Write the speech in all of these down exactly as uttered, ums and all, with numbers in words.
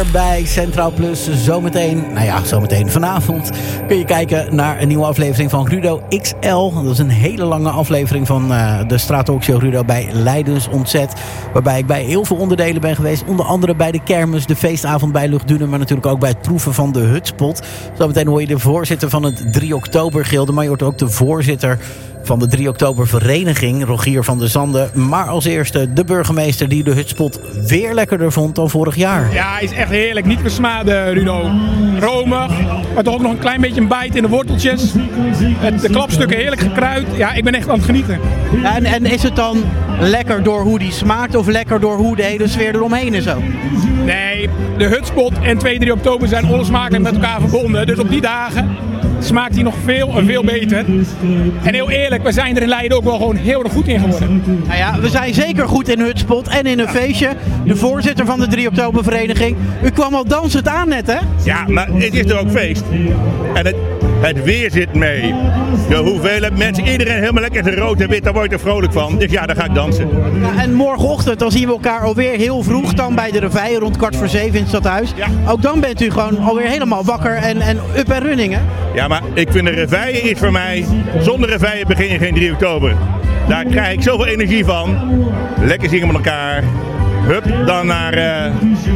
hier bij Centraal Plus. Zometeen, nou ja, zometeen vanavond kun je kijken naar een nieuwe aflevering van Rudo X L. Dat is een hele lange aflevering van uh, de Straattalkshow Rudo bij Leidens Ontzet. Waarbij ik bij heel veel onderdelen ben geweest. Onder andere bij de kermis, de feestavond bij Luchtdunen, maar natuurlijk ook bij het proeven van de Hutspot. Zometeen hoor je de voorzitter van het drie oktober Gilde, maar je hoort ook de voorzitter van de drie oktober vereniging, Rogier van der Zanden. Maar als eerste de burgemeester die de Hutspot weer lekkerder vond dan vorig jaar. Ja, hij is echt heerlijk. Niet gesmaden, Rudo. Romig, maar toch ook nog een klein beetje een bijt in de worteltjes. Het, de klapstukken heerlijk gekruid. Ja, ik ben echt aan het genieten. Ja, en, en is het dan lekker door hoe die smaakt of lekker door hoe de hele sfeer eromheen is ook? Nee, de Hutspot en twee, drie oktober zijn onlosmakelijk met elkaar verbonden. Dus op die dagen smaakt hij nog veel en veel beter. En heel eerlijk, we zijn er in Leiden ook wel gewoon heel erg goed in geworden. Nou ja, we zijn zeker goed in Hutspot en in een feestje. De voorzitter van de drie oktober vereniging. U kwam al dansend aan net, hè? Ja, maar het is er ook feest. En het, het weer zit mee. De hoeveelheid mensen, iedereen helemaal lekker in rood en wit, daar word ik er vrolijk van. Dus ja, dan ga ik dansen. Ja, en morgenochtend, dan zien we elkaar alweer heel vroeg. Dan bij de Revij, rond kwart voor zeven in het stadhuis. Ja. Ook dan bent u gewoon alweer helemaal wakker en, en up en running, hè? Ja, maar ik vind de Revij is voor mij, zonder Revij begin je geen drie oktober. Daar krijg ik zoveel energie van. Lekker zingen met elkaar. Hup, dan naar uh,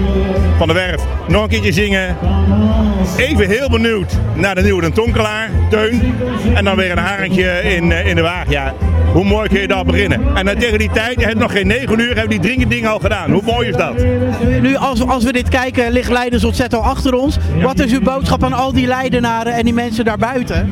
Van der Werf. Nog een keertje zingen. Even heel benieuwd naar de nieuwe Den Tonkelaar, Teun. En dan weer een harentje in, uh, in de waag. Ja, hoe mooi kun je daar beginnen? En dan tegen die tijd, je hebt nog geen negen uur, hebben die dringend dingen al gedaan. Hoe mooi is dat? Nu, als, als we dit kijken, ligt Leidens Ontzet al achter ons. Wat is uw boodschap aan al die Leidenaren en die mensen daarbuiten?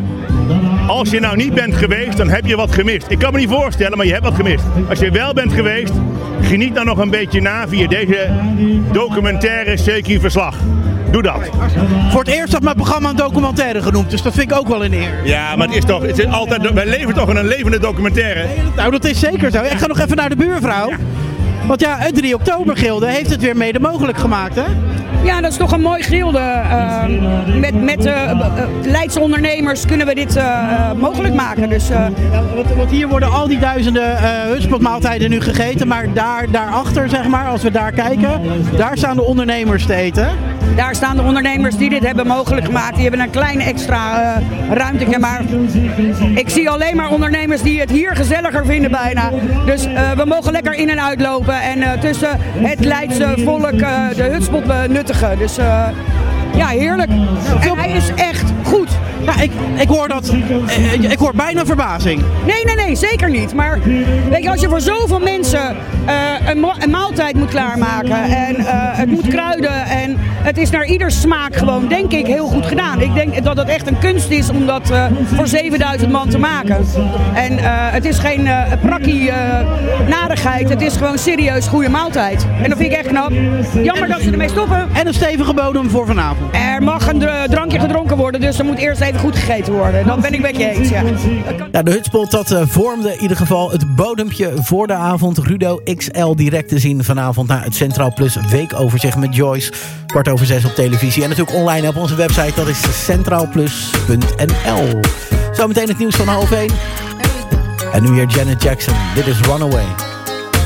Als je nou niet bent geweest, dan heb je wat gemist. Ik kan me niet voorstellen, maar je hebt wat gemist. Als je wel bent geweest, geniet dan nog een beetje na via deze documentaire C Q Verslag. Doe dat. Voor het eerst had mijn programma een documentaire genoemd, dus dat vind ik ook wel een eer. Ja, maar het is toch, het is altijd, wij leven toch in een levende documentaire. Nou, dat is zeker zo. Ik ga nog even naar de buurvrouw. Ja. Want ja, het drie oktober Gilde heeft het weer mede mogelijk gemaakt, hè? Ja, dat is toch een mooi gilde. Uh, met met uh, uh, Leidse ondernemers kunnen we dit uh, mogelijk maken. Dus, uh... ja, want, want hier worden al die duizenden uh, hutspotmaaltijden nu gegeten. Maar daar, daarachter, zeg maar, als we daar kijken, daar staan de ondernemers te eten. Daar staan de ondernemers die dit hebben mogelijk gemaakt. Die hebben een kleine extra uh, ruimte. Maar ik zie alleen maar ondernemers die het hier gezelliger vinden bijna. Dus uh, we mogen lekker in en uitlopen. En uh, tussen het Leidse volk uh, de hutspot benuttigen. Dus uh, ja, heerlijk. En hij is echt goed. Ja, ik, ik hoor dat. Ik hoor bijna verbazing. Nee, nee, nee, zeker niet. Maar weet je, als je voor zoveel mensen uh, een, ma- een maaltijd moet klaarmaken en uh, het moet kruiden en het is naar ieders smaak gewoon, denk ik, heel goed gedaan. Ik denk dat het echt een kunst is om dat uh, voor zevenduizend man te maken. En uh, het is geen uh, prakkie uh, narigheid, het is gewoon serieus goede maaltijd. En dat vind ik echt knap. Jammer dat ze ermee stoppen. En een stevige bodem voor vanavond. Er mag een uh, drankje gedronken worden, dus er moet eerst even goed gegeten worden. Dat ben ik met je eens, ja. Ja, de Hutspot, dat uh, vormde in ieder geval het bodempje voor de avond. Rudo X L direct te zien vanavond naar het Centraal Plus weekoverzicht met Joyce. Kwart over zes op televisie. En natuurlijk online op onze website, dat is centraalplus punt n l. Zometeen het nieuws van half één. En nu weer Janet Jackson. Dit is Runaway.